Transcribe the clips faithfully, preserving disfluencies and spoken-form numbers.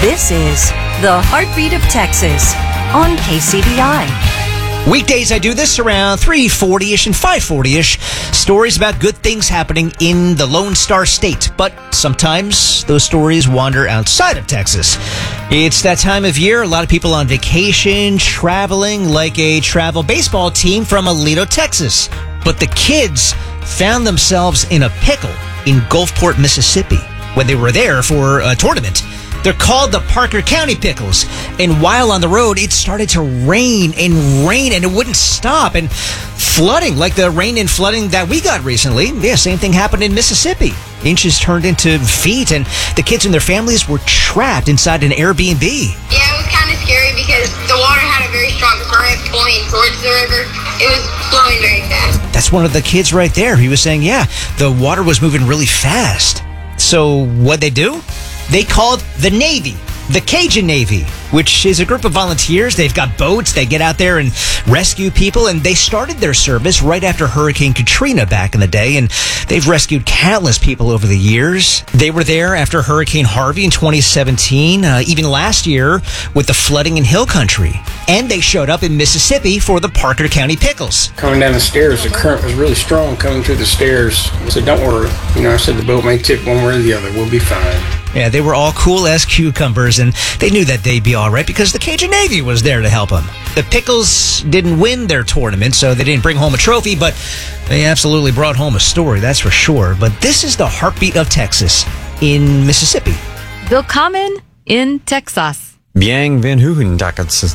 This is the Heartbeat of Texas on K C B I. Weekdays I do this around three forty-ish and five forty-ish. Stories about good things happening in the Lone Star State. But sometimes those stories wander outside of Texas. It's that time of year. A lot of people on vacation, traveling, like a travel baseball team from Aledo, Texas. But the kids found themselves in a pickle in Gulfport, Mississippi, when they were there for a tournament. They're called the Parker County Pickles. And while on the road, it started to rain and rain, and it wouldn't stop. And flooding, like the rain and flooding that we got recently. Yeah, same thing happened in Mississippi. Inches turned into feet, and the kids and their families were trapped inside an Airbnb. Yeah, it was kind of scary because the water had a very strong current pulling towards the river. It was flowing very fast. That's one of the kids right there. He was saying, yeah, the water was moving really fast. So what'd they do? They called the Navy, the Cajun Navy, which is a group of volunteers. They've got boats. They get out there and rescue people. And they started their service right after Hurricane Katrina back in the day. And they've rescued countless people over the years. They were there after Hurricane Harvey in twenty seventeen, uh, even last year with the flooding in Hill Country. And they showed up in Mississippi for the Parker County Pickles. Coming down the stairs, the current was really strong coming through the stairs. I said, don't worry. You know, I said the boat may tip one way or the other. We'll be fine. Yeah, they were all cool as cucumbers, and they knew that they'd be all right because the Cajun Navy was there to help them. The Pickles didn't win their tournament, so they didn't bring home a trophy, but they absolutely brought home a story, that's for sure. But this is the Heartbeat of Texas in Mississippi. Willkommen in Texas. Bienvenido in Texas.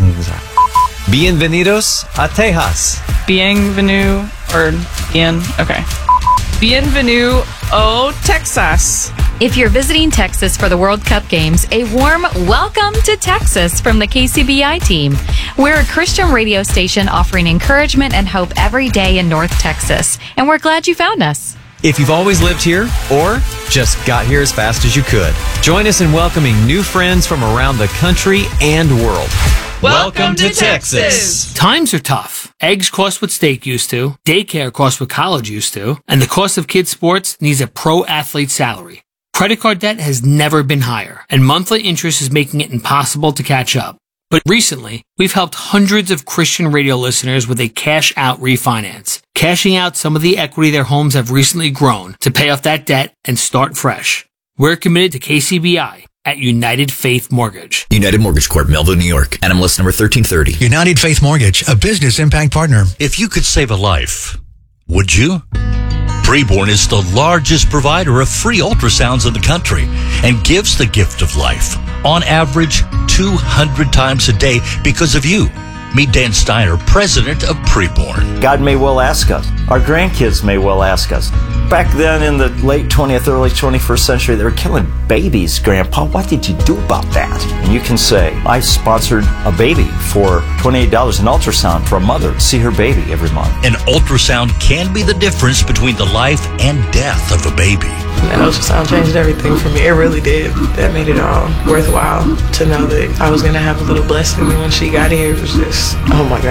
Bienvenidos a Texas. Bienvenue, or bien, okay. Bienvenue au Texas. If you're visiting Texas for the World Cup games, a warm welcome to Texas from the K C B I team. We're a Christian radio station offering encouragement and hope every day in North Texas, and we're glad you found us. If you've always lived here or just got here as fast as you could, join us in welcoming new friends from around the country and world. Welcome to Texas. Times are tough. Eggs cost what steak used to, daycare costs what college used to, and the cost of kids' sports needs a pro athlete salary. Credit card debt has never been higher, and monthly interest is making it impossible to catch up. But recently, we've helped hundreds of Christian radio listeners with a cash-out refinance, cashing out some of the equity their homes have recently grown to pay off that debt and start fresh. We're committed to K C B I at United Faith Mortgage. United Mortgage Corp, Melville, New York. N M L S number thirteen thirty. United Faith Mortgage, a business impact partner. If you could save a life, would you? Preborn is the largest provider of free ultrasounds in the country and gives the gift of life, on average, two hundred times a day because of you. Meet Dan Steiner, president of Preborn. God may well ask us. Our grandkids may well ask us. Back then in the late twentieth, early twenty-first century, they were killing babies. Grandpa, what did you do about that? And you can say, I sponsored a baby for twenty-eight dollars, an ultrasound for a mother to see her baby every month. An ultrasound can be the difference between the life and death of a baby. That ultrasound changed everything for me. It really did. That made it all worthwhile to know that I was going to have a little blessing. And when she got here, it was just, oh my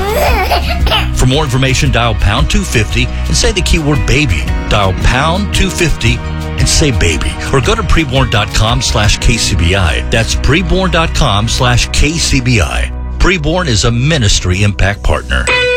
gosh. For more information, dial pound two fifty and say the keyword baby. Dial pound two fifty and say baby. Or go to preborn.com slash KCBI. That's preborn.com slash KCBI. Preborn is a ministry impact partner.